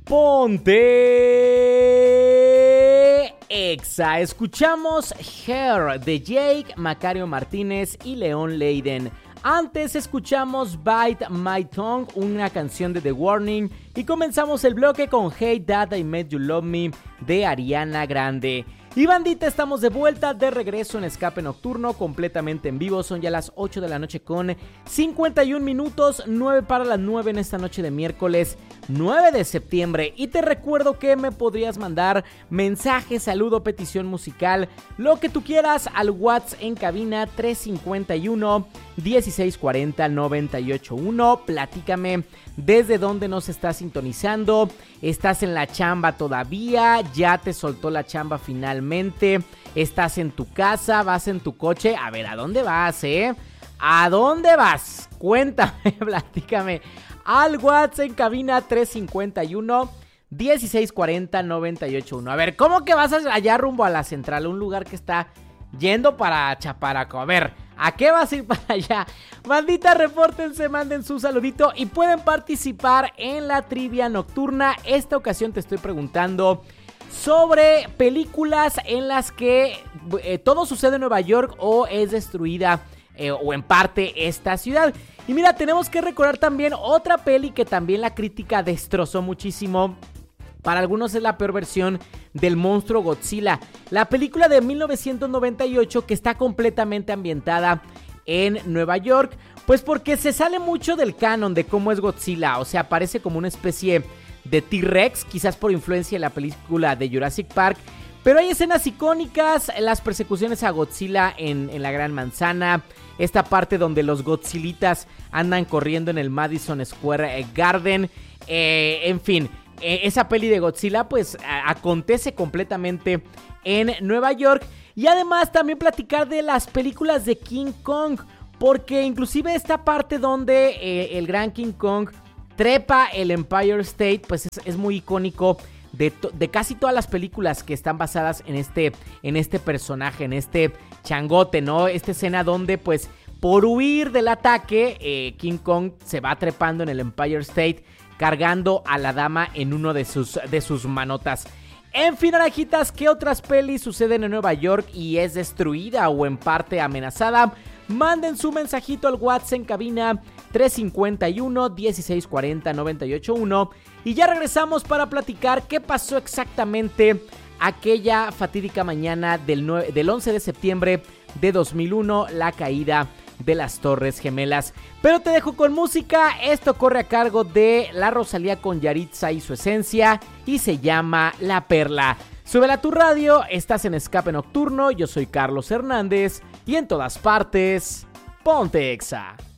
Ponte Exa. Escuchamos Hair de Jake, Macario Martínez y León Leiden. Antes escuchamos Bite My Tongue, una canción de The Warning. Y comenzamos el bloque con Hey Dad, I Made You Love Me de Ariana Grande. Y bandita, estamos de vuelta, de regreso en Escape Nocturno, completamente en vivo. Son ya las 8 de la noche con 51 minutos, 9 para las 9 en esta noche de miércoles 9 de septiembre. Y te recuerdo que me podrías mandar mensaje, saludo, petición musical, lo que tú quieras al WhatsApp en cabina 351-1640-981. Platícame desde dónde nos estás sintonizando. ¿Estás en la chamba todavía? ¿Ya te soltó la chamba finalmente? ¿Estás en tu casa? ¿Vas en tu coche? A ver, ¿a dónde vas, ¿A dónde vas? Cuéntame, platícame. Al WhatsApp en cabina 351-1640-981. A ver, ¿cómo que vas allá rumbo a la central? Un lugar que está yendo para Chaparaco. A ver, ¿a qué vas a ir para allá? Bandita, repórtense, manden su saludito y pueden participar en la trivia nocturna. Esta ocasión te estoy preguntando sobre películas en las que todo sucede en Nueva York o es destruida o en parte esta ciudad. Y mira, tenemos que recordar también otra peli que también la crítica destrozó muchísimo. Para algunos es la peor versión del monstruo Godzilla. La película de 1998 que está completamente ambientada en Nueva York. Pues porque se sale mucho del canon de cómo es Godzilla. O sea, parece como una especie de T-Rex, quizás por influencia de la película de Jurassic Park. Pero hay escenas icónicas, las persecuciones a Godzilla en la Gran Manzana. Esta parte donde los Godzillitas andan corriendo en el Madison Square Garden. En fin, esa peli de Godzilla pues acontece completamente en Nueva York. Y además también platicar de las películas de King Kong. Porque inclusive esta parte donde el gran King Kong trepa el Empire State pues es muy icónico. De casi todas las películas que están basadas en este personaje, en este changote, ¿no? Esta escena donde, pues, por huir del ataque, King Kong se va trepando en el Empire State, cargando a la dama en uno de sus manotas. En fin, arajitas, ¿qué otras pelis suceden en Nueva York y es destruida o en parte amenazada? Manden su mensajito al WhatsApp en cabina 351-1640-981. Y ya regresamos para platicar qué pasó exactamente aquella fatídica mañana del 11 de septiembre de 2001, la caída de las Torres Gemelas. Pero te dejo con música. Esto corre a cargo de La Rosalía con Yaritza y Su Esencia y se llama La Perla. Súbela a tu radio, estás en Escape Nocturno, yo soy Carlos Hernández y en todas partes, ponte Exa.